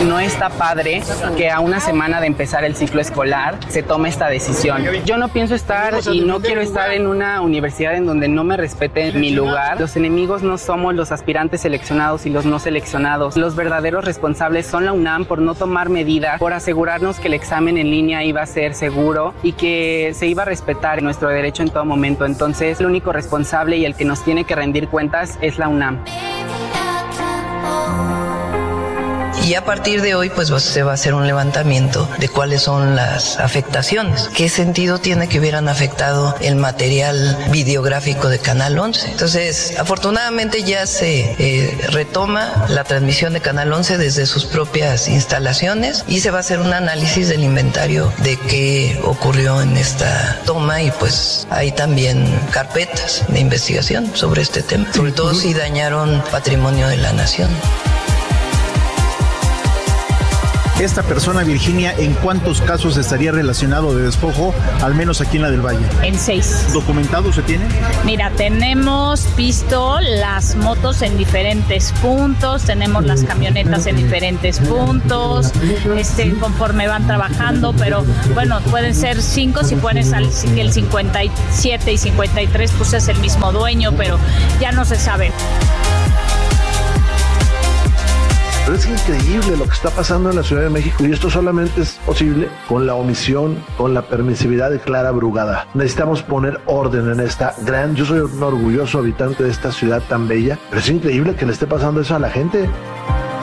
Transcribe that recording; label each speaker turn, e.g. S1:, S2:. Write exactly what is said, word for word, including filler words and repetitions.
S1: No está padre que a una semana de empezar el ciclo escolar se tome esta decisión. Yo no pienso estar y no quiero estar en una universidad en donde no me respeten mi lugar. Los enemigos no somos los aspirantes seleccionados y los no seleccionados. Los verdaderos responsables son la UNAM por no tomar medidas, por asegurarnos que el examen en línea iba a ser seguro y que se iba a respetar nuestro derecho en todo momento. Entonces, el único responsable y el que nos tiene que rendir cuentas es la UNAM.
S2: Y a partir de hoy, pues se va a hacer un levantamiento de cuáles son las afectaciones. ¿Qué sentido tiene que hubieran afectado el material videográfico de Canal once? Entonces, afortunadamente ya se eh, retoma la transmisión de Canal once desde sus propias instalaciones y se va a hacer un análisis del inventario de qué ocurrió en esta toma y pues hay también carpetas de investigación sobre este tema, sobre todo si dañaron patrimonio de la nación.
S3: Esta persona, Virginia, ¿en cuántos casos estaría relacionado de despojo, al menos aquí en la del Valle?
S4: En seis.
S3: ¿Documentado se tiene?
S4: Mira, tenemos visto las motos en diferentes puntos, tenemos las camionetas en diferentes puntos, este, conforme van trabajando, pero bueno, pueden ser cinco, si pones al, si el cincuenta y siete y cincuenta y tres, pues es el mismo dueño, pero ya no se sabe.
S5: Pero es increíble lo que está pasando en la Ciudad de México y esto solamente es posible con la omisión, con la permisividad de Clara Brugada. Necesitamos poner orden en esta gran... Yo soy un orgulloso habitante de esta ciudad tan bella, pero es increíble que le esté pasando eso a la gente.